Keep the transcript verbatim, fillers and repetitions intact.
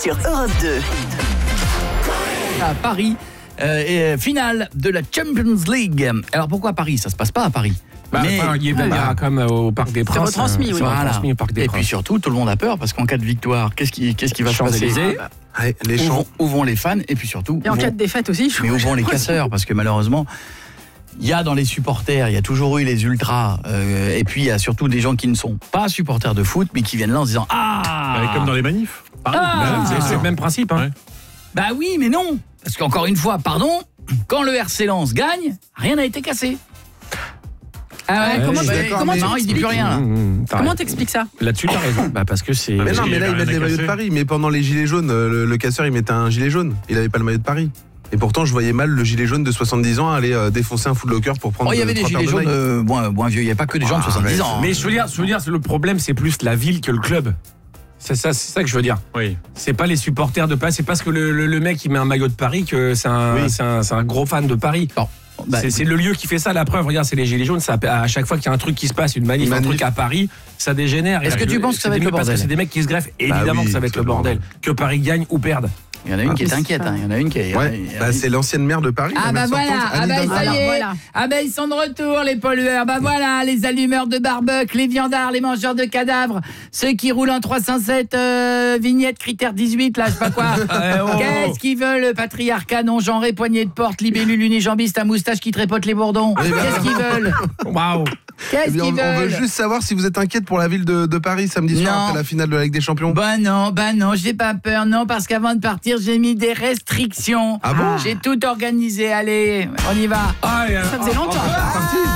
sur Europe deux. À Paris, euh, et finale de la Champions League. Alors pourquoi Paris? Ça se passe pas à Paris. Bah, mais enfin, il va bah, comme au Parc des Princes. C'est retransmis, euh, oui. c'est Voilà. retransmis au Parc des Et Princes. puis surtout, tout le monde a peur parce qu'en cas de victoire, qu'est-ce qui, qu'est-ce qui va se passer? Champs-Élysées. Ouais, les Où champs. vont, où vont les fans? Et puis surtout, Et en où cas vont- de défaite aussi, je mais où crois. vont les casseurs? Parce que malheureusement, il y a dans les supporters, il y a toujours eu les ultras, euh, et puis il y a surtout des gens qui ne sont pas supporters de foot, mais qui viennent là en se disant ah, Bah, comme dans les manifs. Pareil. Ah. Bah, c'est- Ah. c'est le même principe. Hein. Ouais. bah oui, mais non, parce qu'encore une fois, pardon, quand le R C Lens gagne, rien n'a été cassé. Ah Ouais, comment je suis tu- d'accord, comment mais- tu non, il dit plus expliques- rien. Là. Mmh, mmh, t'as Comment raison. t'expliques ça? Là-dessus, t'as raison. Bah, parce que c'est. Mais Parce non, qu'il mais y là, avait ils mettent rien les à maillots de casser. Paris. Mais pendant les gilets jaunes, le, le casseur, il mettait un gilet jaune. Il avait pas le maillot de Paris. Et pourtant, je voyais mal le gilet jaune de soixante-dix ans aller euh, défoncer un Footlocker pour prendre Oh, il y avait euh, des trois gilets paires de jaunes Nike. euh, moins, moins vieux, il n'y avait pas que des gens de Ah, soixante-dix mais- ans. hein. Mais je veux dire, je veux dire, le problème, c'est plus la ville que le club. C'est ça, c'est ça que je veux dire. Oui. C'est pas les supporters de Paris, c'est parce que le, le, le mec il met un maillot de Paris que c'est un, Oui. c'est un, c'est un gros fan de Paris. Bon, bah, c'est, c'est le lieu qui fait ça. La preuve, regarde, c'est les gilets jaunes. Ça, à chaque fois qu'il y a un truc qui se passe, une manif, Une un manif. truc à Paris, ça dégénère. Est-ce Et que tu le- penses que ça c'est va être des- le Parce que bordel? c'est des mecs qui se greffent. Évidemment oui, que ça va être c'est le le bordel. Que Paris gagne ou perde. il y en a une qui est Ah, inquiète, hein. Il y en a une qui est. Ouais, il y en a bah, une- c'est l'ancienne maire de Paris. Ah la bah maire voilà, sortante, ah Anne bah Hidalgo. ça y Alors, est, voilà. ah bah ils sont de retour les pollueurs, bah voilà, les allumeurs de barbecue, les viandards, les mangeurs de cadavres, ceux qui roulent en trois cent sept euh, vignettes critère dix-huit là, je sais pas quoi. Qu'est-ce qu'ils veulent, le patriarcat non genré, poignée de porte, libellule unijambiste, à moustache qui trépote les bourdons. Qu'est-ce qu'ils veulent? Waouh. Eh Qu'est-ce bien, on, qu'ils on veut veulent? juste savoir si vous êtes inquiète pour la ville de, de Paris samedi soir Non. après la finale de la Ligue des Champions. Bah non, bah non, j'ai pas peur, non, parce qu'avant de partir, j'ai mis des restrictions. Ah bon? J'ai tout organisé, allez, on y va. Ah, et, Ça faisait ah, longtemps. ah, ah,